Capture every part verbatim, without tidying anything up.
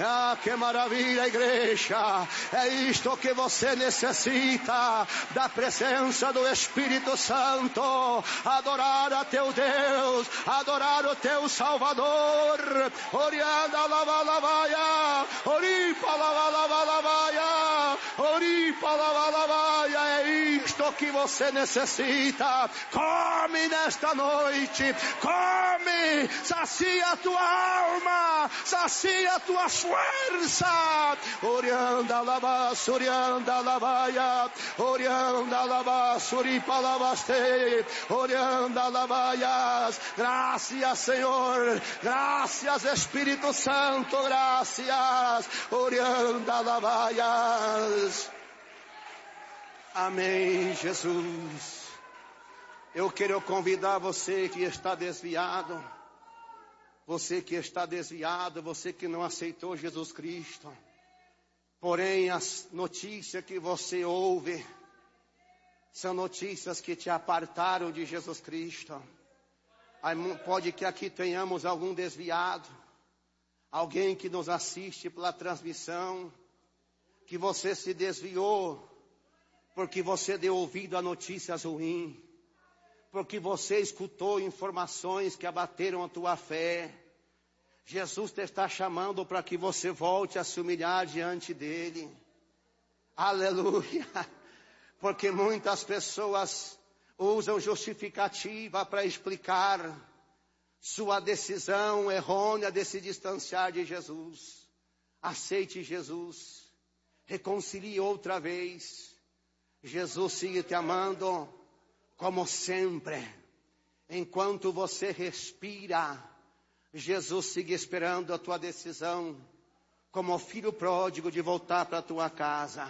Ah, que maravilha, igreja. É isto que você necessita, da presença do Espírito Santo. Adorar a teu Deus, adorar o teu Salvador. Orianda lava lavaia, oripa lava lava lavaia, oripa lava lavaia. É isto que você necessita. Come nesta noite, come, sacia a tua alma, sacia a tua força. Orianda lava, surianda lavaia, orianda lava, suripa lavaste, orianda lavaias. Graças, Senhor, graças, Espírito Santo, graças. Orianda lavaias. Amém, Jesus. Eu quero convidar você que está desviado, você que está desviado, você que não aceitou Jesus Cristo, porém as notícias que você ouve são notícias que te apartaram de Jesus Cristo. Pode que aqui tenhamos algum desviado, alguém que nos assiste pela transmissão, que você se desviou porque você deu ouvido a notícias ruins, porque você escutou informações que abateram a tua fé. Jesus te está chamando para que você volte a se humilhar diante dele. Aleluia! Porque muitas pessoas usam justificativa para explicar sua decisão errônea de se distanciar de Jesus. Aceite Jesus. Reconcilie outra vez. Jesus sigue te amando como sempre. Enquanto você respira, Jesus sigue esperando a tua decisão, como filho pródigo, de voltar para a tua casa.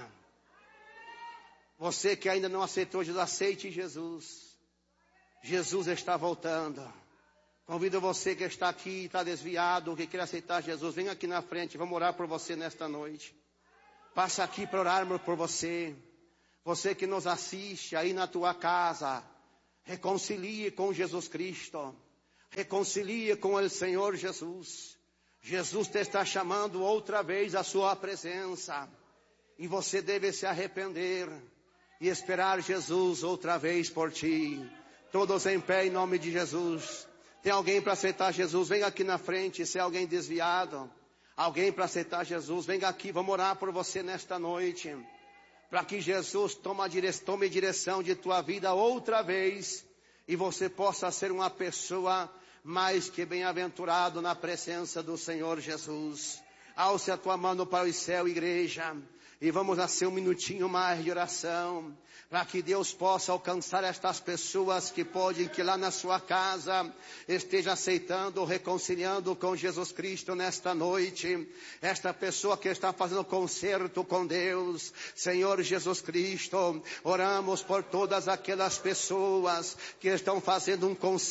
Você que ainda não aceitou Jesus, aceite Jesus. Jesus está voltando. Convido você que está aqui, está desviado, que quer aceitar Jesus, venha aqui na frente, vamos orar por você nesta noite. Passa aqui para orarmos por você. Você que nos assiste aí na tua casa, reconcilie com Jesus Cristo. Reconcilie com o Senhor Jesus. Jesus te está chamando outra vez à sua presença. E você deve se arrepender e esperar Jesus outra vez por ti. Todos em pé em nome de Jesus. Tem alguém para aceitar Jesus? Venha aqui na frente. Se é alguém desviado, alguém para aceitar Jesus, venha aqui. Vamos orar por você nesta noite, para que Jesus tome direção, tome direção de tua vida outra vez, e você possa ser uma pessoa mais que bem-aventurado na presença do Senhor Jesus. Alce a tua mão para o céu, igreja, e vamos a ser um minutinho mais de oração, para que Deus possa alcançar estas pessoas que podem, que lá na sua casa esteja aceitando, reconciliando com Jesus Cristo nesta noite. Esta pessoa que está fazendo concerto com Deus, Senhor Jesus Cristo, oramos por todas aquelas pessoas que estão fazendo um concerto